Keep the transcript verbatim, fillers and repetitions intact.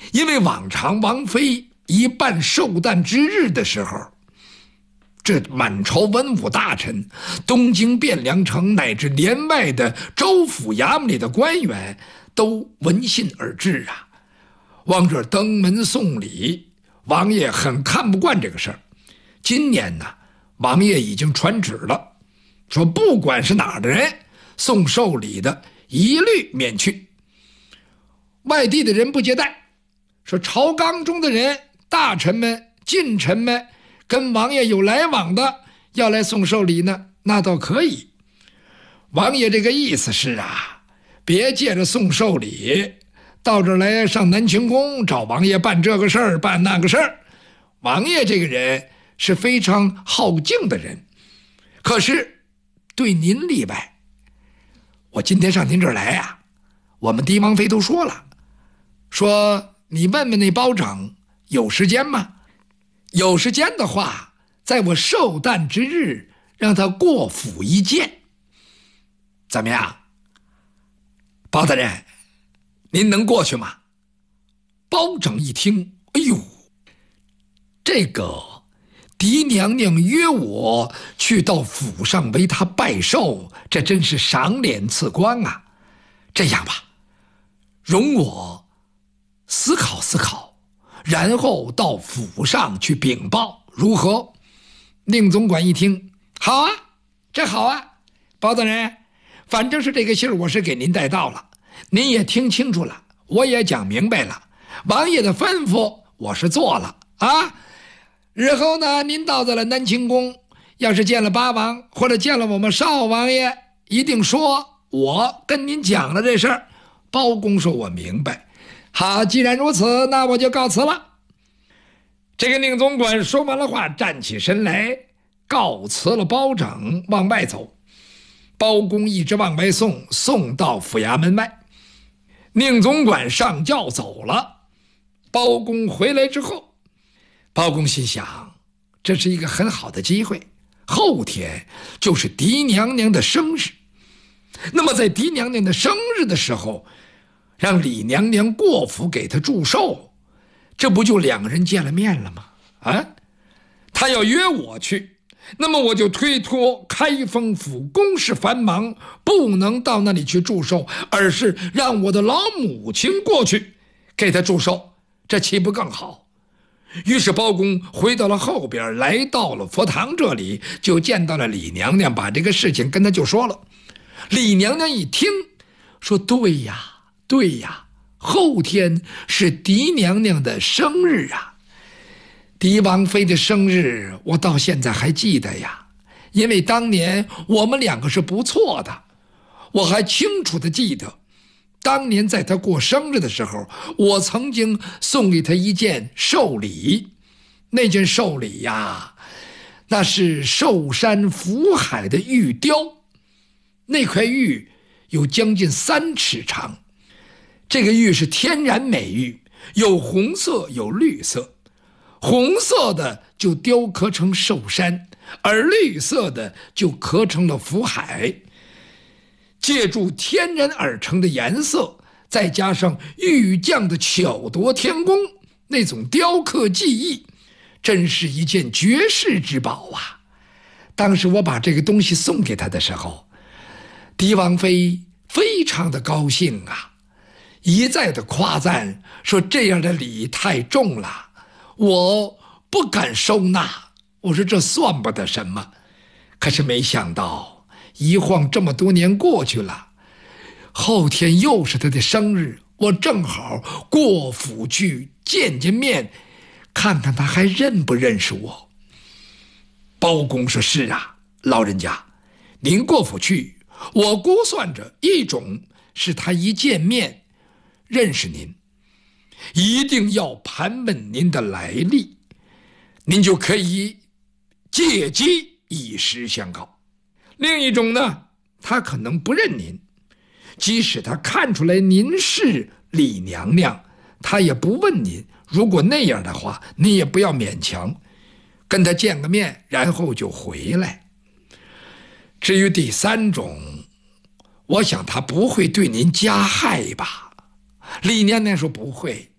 因为往常王妃一办寿诞之日的时候，这满朝文武大臣、东京汴梁城乃至连外的州府衙门里的官员都闻信而至啊，往这登门送礼。王爷很看不惯这个事儿。今年呢，王爷已经传旨了，说不管是哪儿的人送寿礼的一律免去，外地的人不接待。说朝纲中的人、大臣们、近臣们跟王爷有来往的要来送寿礼呢，那倒可以。王爷这个意思是啊，别借着送寿礼到这儿来上南清宫找王爷办这个事儿办那个事儿。王爷这个人是非常好静的人，可是对您例外。我今天上您这儿来啊，我们狄王妃都说了，说你问问那包拯有时间吗？有时间的话，在我寿诞之日让他过府一见，怎么样？包大人，您能过去吗？包拯一听，哎呦，这个狄娘娘约我去到府上为她拜寿，这真是赏脸赐官啊。这样吧，容我思考思考，然后到府上去禀报，如何？宁总管一听，好啊，这好啊，包大人，反正是这个信儿我是给您带到了，您也听清楚了，我也讲明白了，王爷的吩咐我是做了啊。日后呢，您到了南清宫，要是见了八王或者见了我们少王爷，一定说我跟您讲了这事儿。包公说我明白。好，既然如此，那我就告辞了。这个宁总管说完了话，站起身来告辞了包拯，往外走。包公一直往外送，送到府衙门外。宁总管上轿走了。包公回来之后，包公心想，这是一个很好的机会，后天就是狄娘娘的生日。那么在狄娘娘的生日的时候，让李娘娘过府给她祝寿，这不就两个人见了面了吗？啊，她要约我去，那么我就推脱开封府公事繁忙，不能到那里去祝寿，而是让我的老母亲过去给她祝寿，这岂不更好？于是包公回到了后边，来到了佛堂这里，就见到了李娘娘，把这个事情跟她就说了。李娘娘一听，说对呀对呀，后天是狄娘娘的生日啊。狄王妃的生日我到现在还记得呀，因为当年我们两个是不错的，我还清楚的记得当年在她过生日的时候，我曾经送给她一件寿礼。那件寿礼呀，那是寿山福海的玉雕，那块玉有将近三尺长。这个玉是天然美玉，有红色有绿色，红色的就雕刻成寿山，而绿色的就刻成了福海。借助天然而成的颜色，再加上玉匠的巧夺天工，那种雕刻技艺，真是一件绝世之宝啊。当时我把这个东西送给他的时候，狄王妃非常的高兴啊，一再的夸赞，说这样的礼太重了，我不敢收纳。我说这算不得什么。可是没想到一晃这么多年过去了，后天又是他的生日，我正好过府去见见面，看看他还认不认识我。包公说是啊，老人家，您过府去，我估算着一种是他一见面认识您，一定要盘问您的来历，您就可以借机以实相告。另一种呢，他可能不认您，即使他看出来您是李娘娘，他也不问您。如果那样的话，你也不要勉强，跟他见个面，然后就回来。至于第三种，我想他不会对您加害吧？李娘娘说不会，